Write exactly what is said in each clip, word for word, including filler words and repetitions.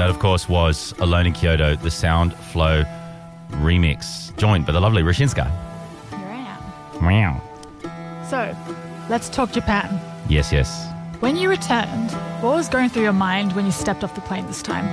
That, of course, was Alone in Kyoto, the Sound Flow remix, joined by the lovely Rishinska. Here I am. Meow. So, let's talk Japan. Yes, yes. When you returned, what was going through your mind when you stepped off the plane this time?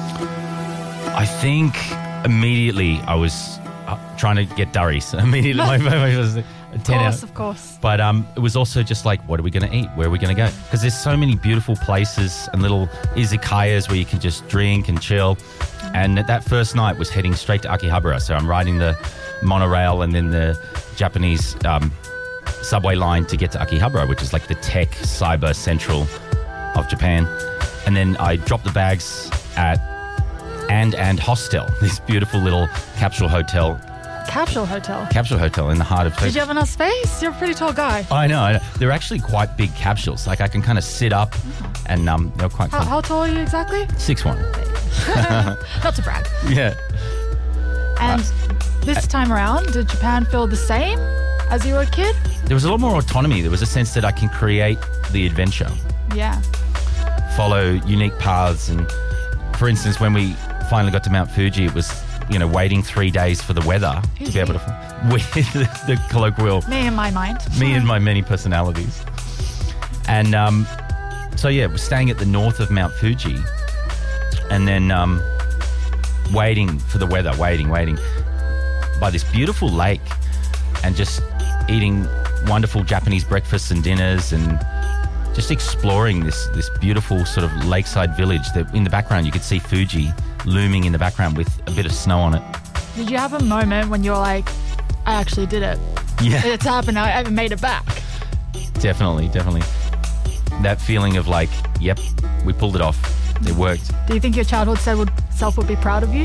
I think immediately I was uh, trying to get durries. Immediately, my phone was a ten Of course, out. of course. But um, it was also just like, what are we going to eat? Where are we going to go? Because there's so many beautiful places and little izakayas where you can just drink and chill. And that first night was heading straight to Akihabara. So I'm riding the monorail and then the Japanese um, subway line to get to Akihabara, which is like the tech cyber central of Japan. And then I dropped the bags at And And Hostel, this beautiful little capsule hotel. Capsule hotel. Capsule hotel in the heart of Tokyo. Did you have enough space? You're a pretty tall guy. I know, I know. They're actually quite big capsules. Like I can kind of sit up and um, they're quite How, fun. how tall are you exactly? six one. Not to brag. Yeah. And this time around, did Japan feel the same as you were a kid? There was a lot more autonomy. There was a sense that I can create the adventure, Yeah. follow unique paths. And for instance, when we finally got to Mount Fuji, it was, you know, waiting three days for the weather Who's to be able we? to, with the, the colloquial, Me in my mind. me and my many personalities. And um, so, yeah, we're staying at the north of Mount Fuji and then um, waiting for the weather, waiting, waiting by this beautiful lake and just eating wonderful Japanese breakfasts and dinners and just exploring this this beautiful sort of lakeside village that in the background you could see Fuji looming in the background with a bit of snow on it. Did you have a moment when you were like, I actually did it? Yeah. It's happened. I haven't made it back. Definitely, definitely. That feeling of like, yep, we pulled it off. It worked. Do you think your childhood self would, self would be proud of you?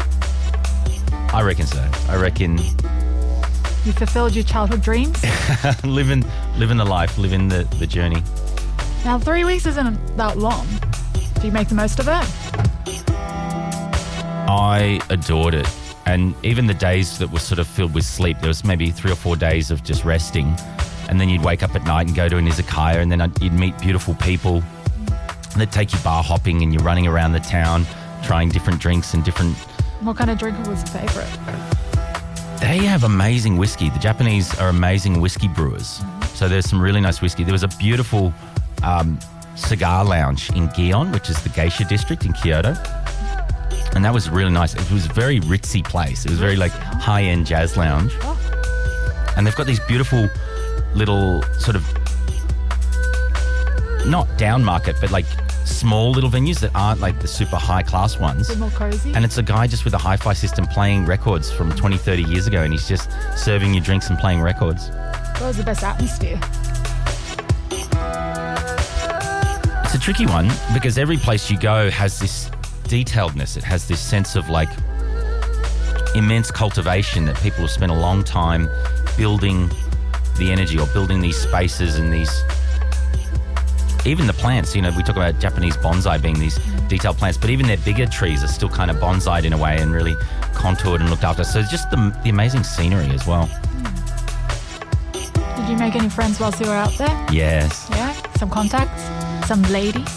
I reckon so. I reckon You fulfilled your childhood dreams? living living the life, living the, the journey. Now, three weeks isn't that long. Do you make the most of it? I adored it. And even the days that were sort of filled with sleep, there was maybe three or four days of just resting. And then you'd wake up at night and go to an izakaya and then I'd, you'd meet beautiful people. And they'd take you bar hopping and you're running around the town trying different drinks and different... What kind of drink was your favourite? They have amazing whiskey. The Japanese are amazing whiskey brewers. So there's some really nice whiskey. There was a beautiful um, cigar lounge in Gion, which is the geisha district in Kyoto. And that was really nice. It was a very ritzy place. It was very like high-end jazz lounge. Oh. And they've got these beautiful little sort of, not down market, but like small little venues that aren't like the super high-class ones. A bit more cozy? And it's a guy just with a hi-fi system playing records from twenty, thirty years ago, and he's just serving you drinks and playing records. What was the best atmosphere? It's a tricky one because every place you go has this detailedness. It has this sense of like immense cultivation that people have spent a long time building the energy or building these spaces and these... Even the plants, you know, we talk about Japanese bonsai being these detailed plants, but even their bigger trees are still kind of bonsai'd in a way and really contoured and looked after. So just the, the amazing scenery as well. Did you make any friends whilst you were out there? Yes. Yeah? Some contacts? Some ladies?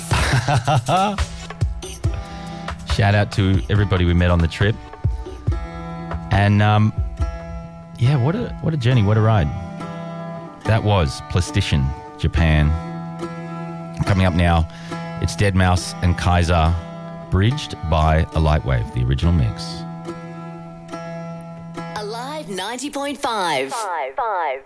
Shout out to everybody we met on the trip. And um, yeah, what a what a journey, what a ride. That was Plastician, Japan. Coming up now, it's deadmau five and Kaiser, bridged by a Lightwave, the original mix. Alive ninety point five. Five, five.